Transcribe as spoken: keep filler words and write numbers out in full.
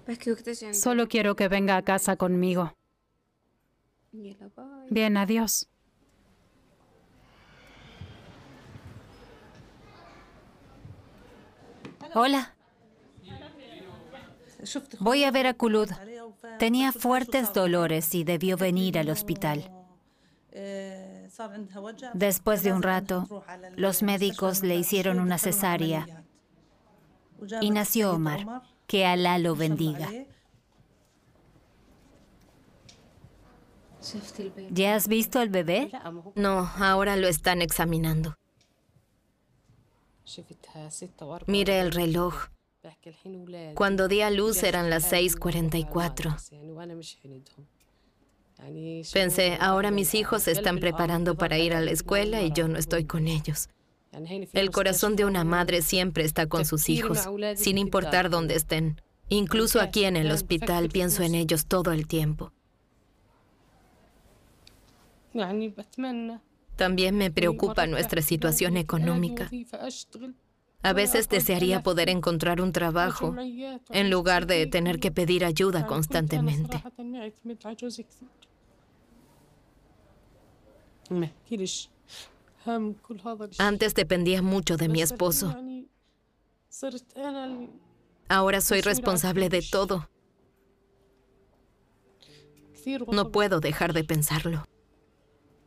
Solo quiero que venga a casa conmigo. Bien, adiós. Hola. Voy a ver a Kulud. Tenía fuertes dolores y debió venir al hospital. Después de un rato, los médicos le hicieron una cesárea y nació Omar. Que Alá lo bendiga. ¿Ya has visto al bebé? No, ahora lo están examinando. Mire el reloj. Cuando di a luz eran las seis cuarenta y cuatro. Pensé, ahora mis hijos se están preparando para ir a la escuela y yo no estoy con ellos. El corazón de una madre siempre está con sus hijos, sin importar dónde estén. Incluso aquí en el hospital pienso en ellos todo el tiempo. También me preocupa nuestra situación económica. A veces desearía poder encontrar un trabajo en lugar de tener que pedir ayuda constantemente. Antes dependía mucho de mi esposo. Ahora soy responsable de todo. No puedo dejar de pensarlo.